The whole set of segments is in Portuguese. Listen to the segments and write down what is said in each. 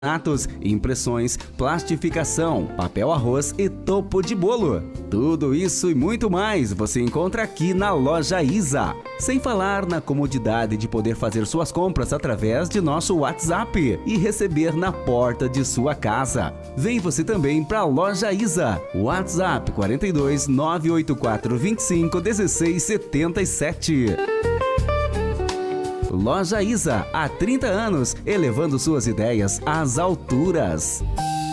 Atos, impressões, plastificação, papel arroz e topo de bolo. Tudo isso e muito mais você encontra aqui na Loja Isa. Sem falar na comodidade de poder fazer suas compras através de nosso WhatsApp e receber na porta de sua casa. Vem você também para a Loja Isa. WhatsApp 42 984 25 16 77. Loja Isa, há 30 anos, elevando suas ideias às alturas.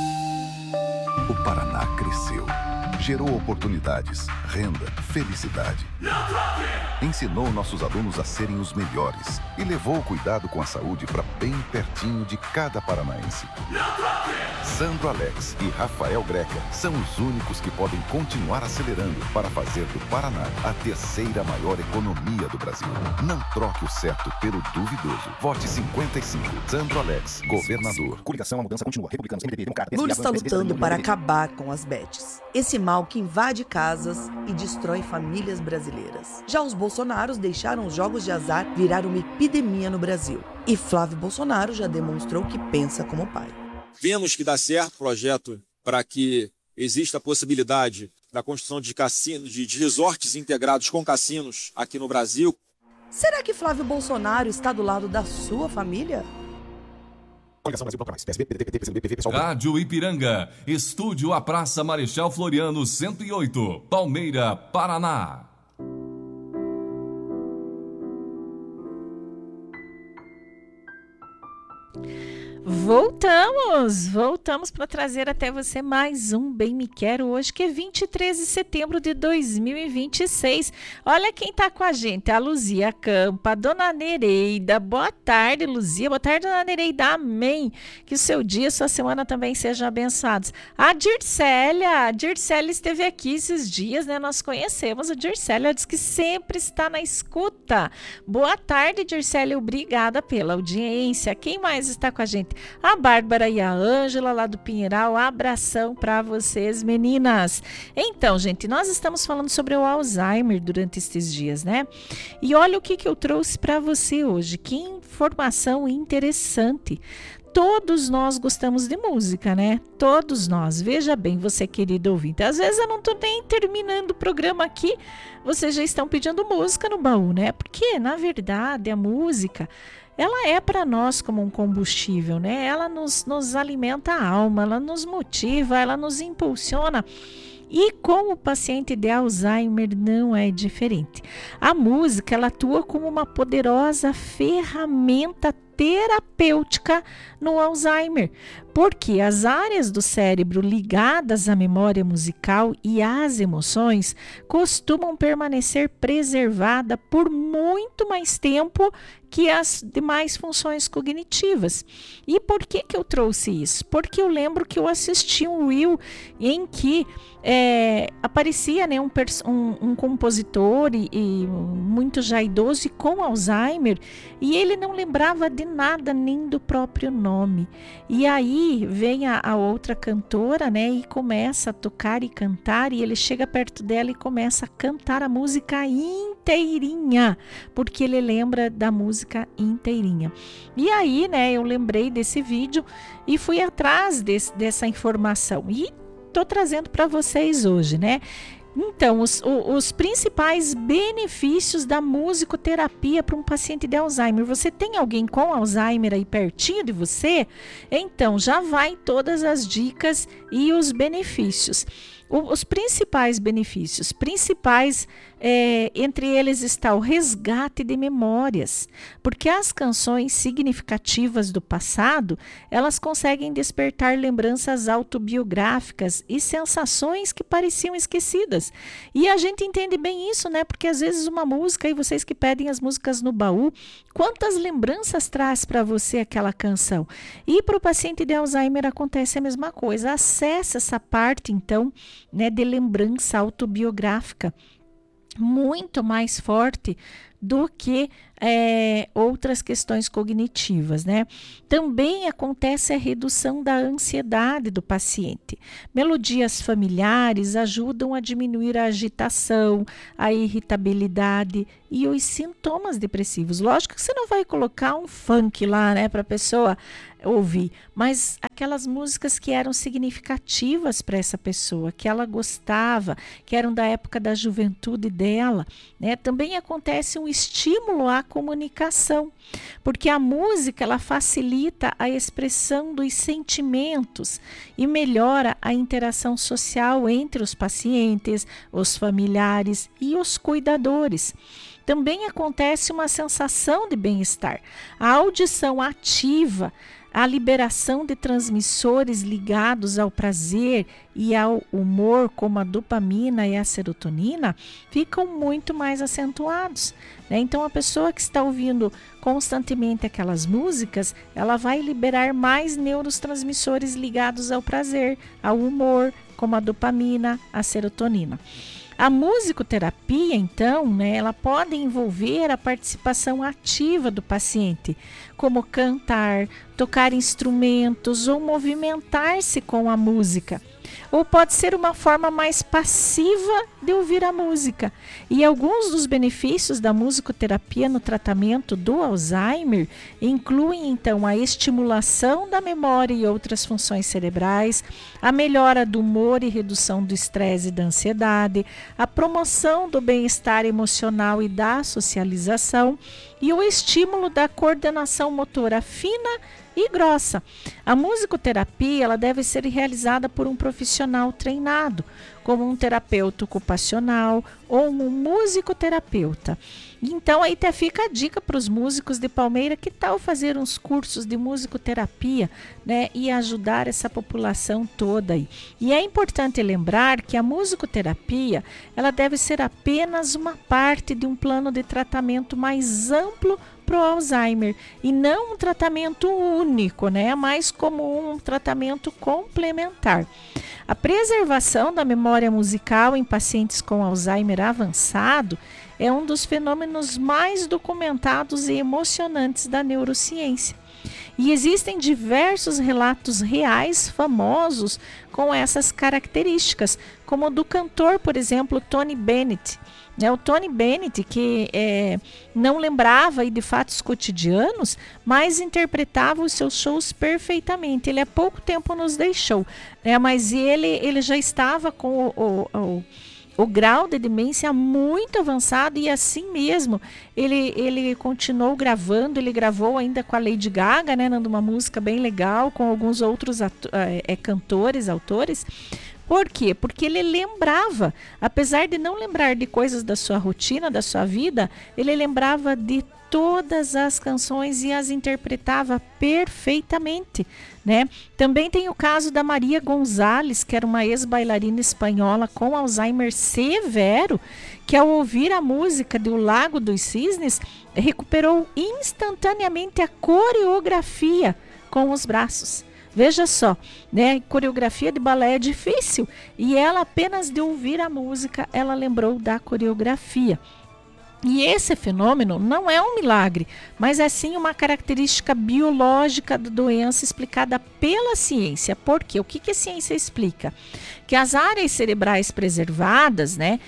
O Paraná cresceu, gerou oportunidades, renda, felicidade. Ensinou nossos alunos a serem os melhores e levou o cuidado com a saúde para bem pertinho de cada paranaense. Sandro Alex e Rafael Greca são os únicos que podem continuar acelerando para fazer do Paraná a terceira maior economia do Brasil. Não troque o certo pelo duvidoso. Vote 55. Sandro Alex, governador. Coligação, a mudança continua. Republicanos, MDB, Democratas... Lula está lutando para acabar com as bets. Esse mal que invade casas e destrói famílias brasileiras. Já os bolsonaros deixaram os jogos de azar virar uma epidemia no Brasil. E Flávio Bolsonaro já demonstrou que pensa como pai. Vemos que dá certo o projeto para que exista a possibilidade da construção de cassinos, de resorts integrados com cassinos aqui no Brasil. Será que Flávio Bolsonaro está do lado da sua família? Rádio Ipiranga, estúdio A Praça Marechal Floriano 108, Palmeira, Paraná. Voltamos para trazer até você mais um Bem Me Quero hoje, que é 23 de setembro de 2026. Olha quem tá com a gente, a Luzia Campa, a Dona Nereida. Boa tarde, Luzia. Boa tarde, Dona Nereida. Amém. Que o seu dia, sua semana também sejam abençoados. A Dircélia esteve aqui esses dias, né? Nós conhecemos a Dircélia, diz que sempre está na escuta. Boa tarde, Dircélia. Obrigada pela audiência. Quem mais está com a gente? A Bárbara e a Ângela lá do Pinheiral, abração para vocês, meninas. Então, gente, nós estamos falando sobre o Alzheimer durante estes dias, né? E olha o que eu trouxe para você hoje, que informação interessante. Todos nós gostamos de música, né? Todos nós. Veja bem, você querido ouvinte. Às vezes eu não tô nem terminando o programa aqui, vocês já estão pedindo música no baú, né? Porque, na verdade, a música, ela é para nós como um combustível, né? Ela nos alimenta a alma, ela nos motiva, ela nos impulsiona. E com o paciente de Alzheimer não é diferente. A música, ela atua como uma poderosa ferramenta terapêutica no Alzheimer, porque as áreas do cérebro ligadas à memória musical e às emoções costumam permanecer preservadas por muito mais tempo que as demais funções cognitivas. E por que eu trouxe isso? Porque eu lembro que eu assisti um reel em que aparecia, né, um compositor e muito já idoso e com Alzheimer, e ele não lembrava de nada, nem do próprio nome. E aí vem a outra cantora, né, e começa a tocar e cantar, e ele chega perto dela e começa a cantar a música inteirinha, porque ele lembra da música inteirinha. E aí, né, eu lembrei desse vídeo e fui atrás dessa informação e tô trazendo para vocês hoje, né? Então, os principais benefícios da musicoterapia para um paciente de Alzheimer. Você tem alguém com Alzheimer aí pertinho de você? Então, já vai todas as dicas e os benefícios. Os principais benefícios, entre eles está o resgate de memórias, porque as canções significativas do passado, elas conseguem despertar lembranças autobiográficas e sensações que pareciam esquecidas. E a gente entende bem isso, né? Porque às vezes uma música, e vocês que pedem as músicas no baú, quantas lembranças traz para você aquela canção? E para o paciente de Alzheimer acontece a mesma coisa. Acesse essa parte, então, né, de lembrança autobiográfica muito mais forte do que outras questões cognitivas, né? Também acontece a redução da ansiedade do paciente. Melodias familiares ajudam a diminuir a agitação, a irritabilidade e os sintomas depressivos. Lógico que você não vai colocar um funk lá, né, para a pessoa ouvir, mas aquelas músicas que eram significativas para essa pessoa, que ela gostava, que eram da época da juventude dela, né? Também acontece um estímulo à comunicação, porque a música ela facilita a expressão dos sentimentos e melhora a interação social entre os pacientes, os familiares e os cuidadores. Também acontece uma sensação de bem-estar. A audição ativa, a liberação de transmissores ligados ao prazer e ao humor, como a dopamina e a serotonina, ficam muito mais acentuados, né? Então, a pessoa que está ouvindo constantemente aquelas músicas, ela vai liberar mais neurotransmissores ligados ao prazer, ao humor, como a dopamina, a serotonina. A musicoterapia, então, né, ela pode envolver a participação ativa do paciente, como cantar, tocar instrumentos ou movimentar-se com a música. Ou pode ser uma forma mais passiva de ouvir a música. E alguns dos benefícios da musicoterapia no tratamento do Alzheimer incluem, então, a estimulação da memória e outras funções cerebrais, a melhora do humor e redução do estresse e da ansiedade, a promoção do bem-estar emocional e da socialização e o estímulo da coordenação motora fina e grossa. A musicoterapia ela deve ser realizada por um profissional treinado, como um terapeuta ocupacional ou um musicoterapeuta. Então aí até fica a dica para os músicos de Palmeira, que tal fazer uns cursos de musicoterapia, né, e ajudar essa população toda aí. E é importante lembrar que a musicoterapia ela deve ser apenas uma parte de um plano de tratamento mais amplo para o Alzheimer e não um tratamento único, né? Mais como um tratamento complementar. A preservação da memória musical em pacientes com Alzheimer avançado é um dos fenômenos mais documentados e emocionantes da neurociência. E existem diversos relatos reais famosos com essas características, como o do cantor, por exemplo, Tony Bennett. O Tony Bennett, que não lembrava de fatos cotidianos, mas interpretava os seus shows perfeitamente. Ele há pouco tempo nos deixou, né? Mas ele já estava com o grau de demência muito avançado e assim mesmo ele continuou gravando. Ele gravou ainda com a Lady Gaga, né, numa música bem legal, com alguns outros cantores, autores. Por quê? Porque ele lembrava, apesar de não lembrar de coisas da sua rotina, da sua vida, ele lembrava de todas as canções e as interpretava perfeitamente, né? Também tem o caso da Maria Gonzalez, que era uma ex-bailarina espanhola com Alzheimer severo, que ao ouvir a música de O Lago dos Cisnes, recuperou instantaneamente a coreografia com os braços. Veja só, né? Coreografia de balé é difícil e ela apenas de ouvir a música, ela lembrou da coreografia. E esse fenômeno não é um milagre, mas é sim uma característica biológica da doença explicada pela ciência. Por quê? O que a ciência explica? Que as áreas cerebrais preservadas, né?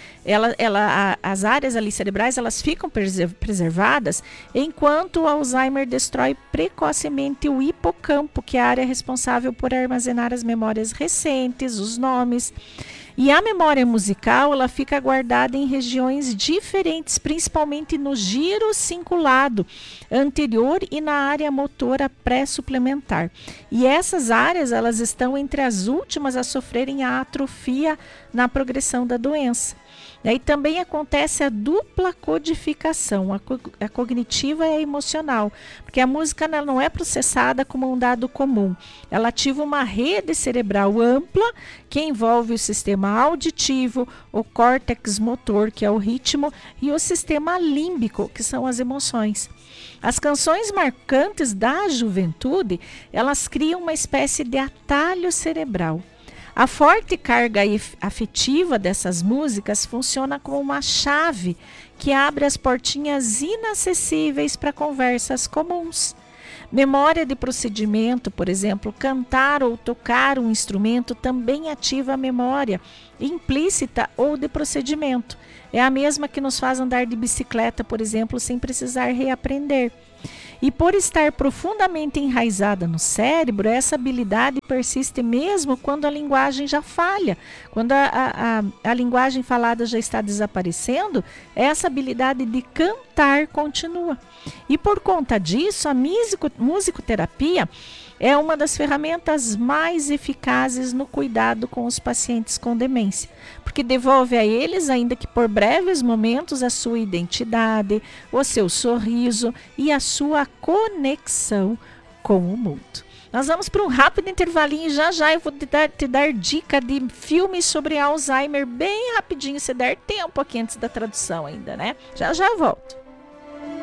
As áreas ali cerebrais, elas ficam preservadas enquanto o Alzheimer destrói precocemente o hipocampo, que é a área responsável por armazenar as memórias recentes, os nomes. E a memória musical, ela fica guardada em regiões diferentes, principalmente no giro cingulado anterior e na área motora pré-suplementar. E essas áreas, elas estão entre as últimas a sofrerem a atrofia na progressão da doença. E também acontece a dupla codificação, a cognitiva e a emocional, porque a música não é processada como um dado comum. Ela ativa uma rede cerebral ampla que envolve o sistema auditivo, o córtex motor, que é o ritmo, e o sistema límbico, que são as emoções. As canções marcantes da juventude, elas criam uma espécie de atalho cerebral. A forte carga afetiva dessas músicas funciona como uma chave que abre as portinhas inacessíveis para conversas comuns. Memória de procedimento, por exemplo, cantar ou tocar um instrumento também ativa a memória implícita ou de procedimento. É a mesma que nos faz andar de bicicleta, por exemplo, sem precisar reaprender. E por estar profundamente enraizada no cérebro, essa habilidade persiste mesmo quando a linguagem já falha. Quando a linguagem falada já está desaparecendo, essa habilidade de cantar continua. E por conta disso, a musicoterapia é uma das ferramentas mais eficazes no cuidado com os pacientes com demência, porque devolve a eles, ainda que por breves momentos, a sua identidade, o seu sorriso e a sua conexão com o mundo. Nós vamos para um rápido intervalinho e já eu vou te dar dica de filmes sobre Alzheimer bem rapidinho, se der tempo aqui antes da tradução ainda, né? Já eu volto.